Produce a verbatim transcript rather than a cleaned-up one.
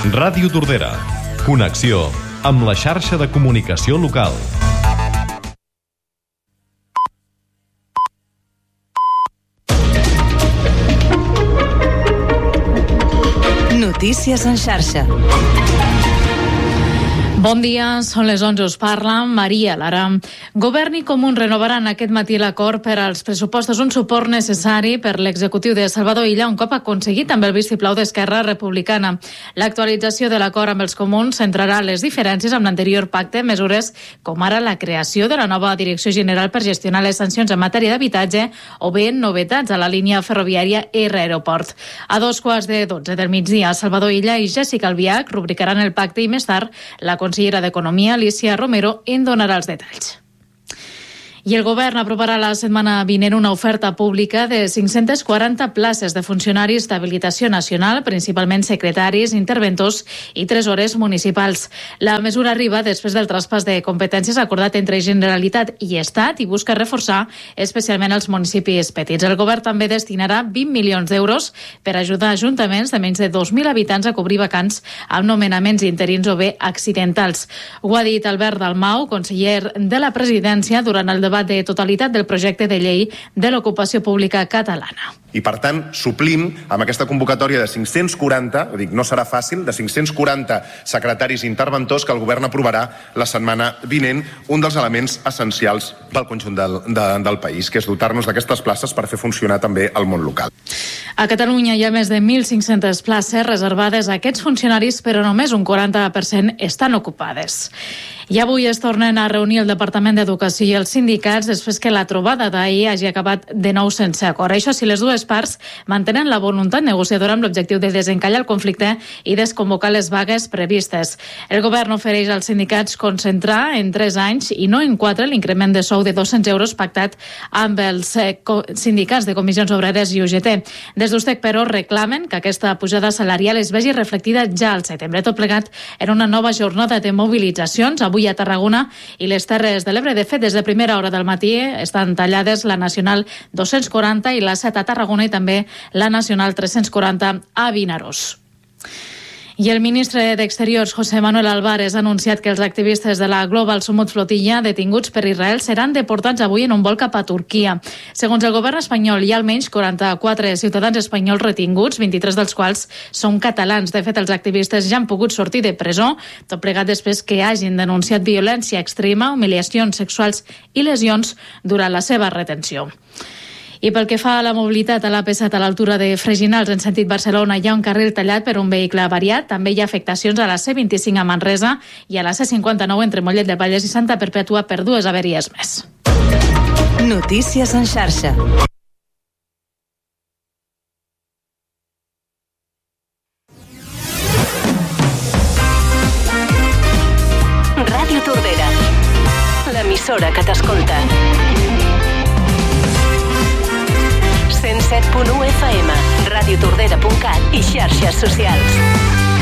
Ràdio Tordera. Connexió amb la xarxa de comunicació local. Notícies en xarxa. Bon dia, són les onze, us parla Maria Lara. Govern i Comuns renovaran aquest matí l'acord per als pressupostos, un suport necessari per l'executiu de Salvador Illa, un cop aconseguit amb el vistiplau d'Esquerra Republicana. L'actualització de l'acord amb els Comuns centrarà les diferències amb l'anterior pacte, mesures com ara la creació de la nova Direcció General per gestionar les sancions en matèria d'habitatge o bé novetats a la línia ferroviària R-Aeroport. A dos quarts de dotze del migdia, Salvador Illa i Jessica Albiach rubricaran el pacte i més tard la consellera d'Economia, Alicia Romero, en donarà els detalls. I el govern aprovarà la setmana vinent una oferta pública de cinc-centes quaranta places de funcionaris d'habilitació nacional, principalment secretaris, interventors i tresores municipals. La mesura arriba després del traspàs de competències acordat entre Generalitat i Estat i busca reforçar especialment els municipis petits. El govern també destinarà vint milions d'euros per ajudar ajuntaments de menys de dos mil habitants a cobrir vacants amb nomenaments interins o bé accidentals. Ho ha dit Albert Dalmau, conseller de la Presidència, durant el debat de totalitat del projecte de llei de l'ocupació pública catalana. I, per tant, suplim amb aquesta convocatòria de cinc-cents quaranta, dic, no serà fàcil, de cinc-cents quaranta secretaris i interventors que el govern aprovarà la setmana vinent, un dels elements essencials pel conjunt del, de, del país, que és dotar-nos d'aquestes places per fer funcionar també el món local. A Catalunya hi ha més de mil cinc-centes places reservades a aquests funcionaris, però només un quaranta per cent estan ocupades. I avui es tornen a reunir el Departament d'Educació i els sindicats després que la trobada d'ahir hagi acabat de nou sense acord. Això si les dues parts mantenen la voluntat negociadora amb l'objectiu de desencallar el conflicte i desconvocar les vagues previstes. El govern ofereix als sindicats concentrar en tres anys i no en quatre l'increment de sou de dos-cents euros pactat amb els sindicats de Comissions Obreres i U G T. Des d'Ustec, però, reclamen que aquesta pujada salarial es vegi reflectida ja al setembre. Tot plegat en una nova jornada de mobilitzacions avui a Tarragona i les Terres de l'Ebre. De fet, des de primera hora del matí estan tallades la Nacional dos-cents quaranta i la set a Tarragona i també la Nacional tres-cents quaranta a Vinaròs. I el ministre d'Exteriors, José Manuel Álvarez, ha anunciat que els activistes de la Global Summit Flotilla detinguts per Israel seran deportats avui en un vol cap a Turquia. Segons el govern espanyol, hi ha almenys quaranta-quatre ciutadans espanyols retinguts, vint-i-tres dels quals són catalans. De fet, els activistes ja han pogut sortir de presó, tot plegat després que hagin denunciat violència extrema, humiliacions sexuals i lesions durant la seva retenció. I pel que fa a la mobilitat a l'A P set a l'altura de Freginals en sentit Barcelona hi ha un carril tallat per un vehicle avariat. També hi ha afectacions a la C vint-i-cinc a Manresa i a la C cinquanta-nou entre Mollet del Vallès i Santa Perpètua per dues avaries més. Notícies en xarxa. Ràdio Tordera, l'emissora que t'escolta. cent set punt u F M, radiotordera punt cat i xarxes socials.